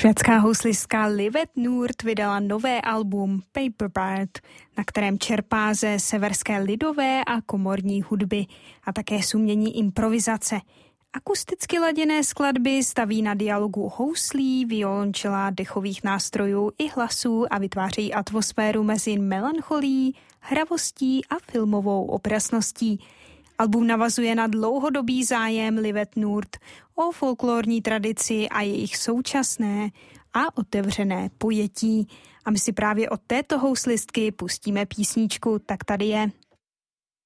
Švédská houslistka Livet Nord vydala nové album Paper Bird, na kterém čerpá ze severské lidové a komorní hudby a také z umění improvizace. Akusticky laděné skladby staví na dialogu houslí, violončela, dechových nástrojů i hlasů a vytvářejí atmosféru mezi melancholí, hravostí a filmovou obrazností. Album navazuje na dlouhodobý zájem Livet Nord o folklorní tradici a jejich současné a otevřené pojetí. A my si právě od této houslistky pustíme písničku Tak tady je.